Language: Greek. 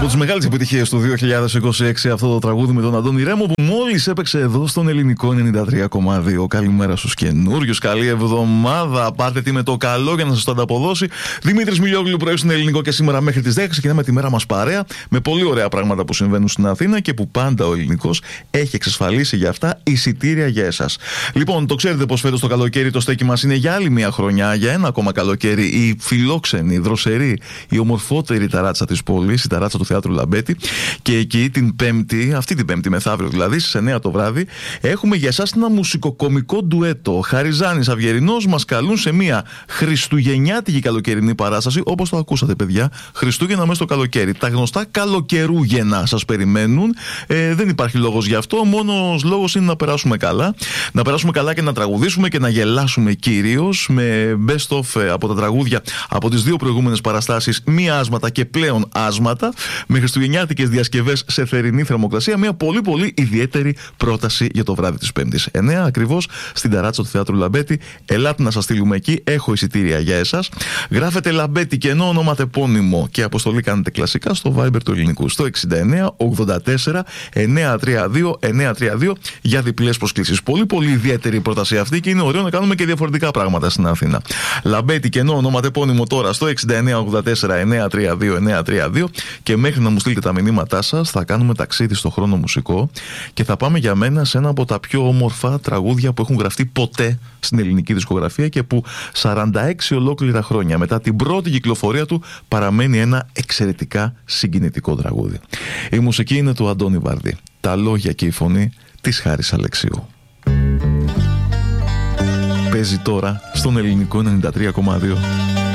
Από τις μεγάλες επιτυχίες του 2026 αυτό το τραγούδι με τον Αντώνη Ρέμο που μόλις έπαιξε εδώ στον ελληνικό 93,2. Καλημέρα στους καινούριους, καλή εβδομάδα. Πάρτε τι με το καλό για να σας το ανταποδώσει. Δημήτρης Μιλιόγλου πρωί στον ελληνικό και σήμερα μέχρι τις 10. Ξεκινάμε τη μέρα μας παρέα με πολύ ωραία πράγματα που συμβαίνουν στην Αθήνα και που πάντα ο ελληνικός έχει εξασφαλίσει για αυτά εισιτήρια για εσάς. Λοιπόν, το ξέρετε πως φέτος το καλοκαίρι το στέκι μας είναι για άλλη μια χρονιά, για ένα ακόμα καλοκαίρι. Η φιλόξενη, η δροσερή, η ομορφότερη ταράτσα της πόλης, η ταράτσα του Θεάτρου Λαμπέτη. Και εκεί την Πέμπτη, αυτή την Πέμπτη μεθαύριο δηλαδή, στις 9 το βράδυ, έχουμε για εσάς ένα μουσικοκομικό ντουέτο. Χαριζάνης Αυγερινός μας καλούν σε μια χριστουγεννιάτικη καλοκαιρινή παράσταση, όπως το ακούσατε, παιδιά. Χριστούγεννα μέσα στο καλοκαίρι. Τα γνωστά καλοκαιρούγεννα σας περιμένουν. Δεν υπάρχει λόγος γι' αυτό. Μόνος λόγος είναι να περάσουμε καλά. Να περάσουμε καλά και να τραγουδήσουμε και να γελάσουμε κυρίως με best of από τα τραγούδια από τις δύο προηγούμενες παραστάσεις. Μία άσματα και πλέον άσματα. Με χριστουγεννιάτικες διασκευές σε θερινή θερμοκρασία. Μια πολύ πολύ ιδιαίτερη πρόταση για το βράδυ της Πέμπτης. 9 ακριβώς στην ταράτσα του Θεάτρου Λαμπέτη. Ελάτε να σας στείλουμε εκεί. Έχω εισιτήρια για εσάς. Γράφετε Λαμπέτη και ενώ ονοματεπώνυμο και αποστολή κάνετε κλασικά στο Viber του ελληνικού. Στο 69 84 932 932 για διπλές προσκλήσεις. Πολύ πολύ ιδιαίτερη πρόταση αυτή και είναι ωραίο να κάνουμε και διαφορετικά πράγματα στην Αθήνα. Λαμπέτη και ενώ ονοματεπώνυμο τώρα στο 69 84 932 932 και μέχρι να μου στείλετε τα μηνύματά σας θα κάνουμε ταξίδι στο χρόνο μουσικό και θα πάμε για μένα σε ένα από τα πιο όμορφα τραγούδια που έχουν γραφτεί ποτέ στην ελληνική δισκογραφία και που 46 ολόκληρα χρόνια μετά την πρώτη κυκλοφορία του παραμένει ένα εξαιρετικά συγκινητικό τραγούδι. Η μουσική είναι του Αντώνη Βαρδί. Τα λόγια και η φωνή της Χάρης Αλεξίου. Παίζει τώρα στον ελληνικό 93,2.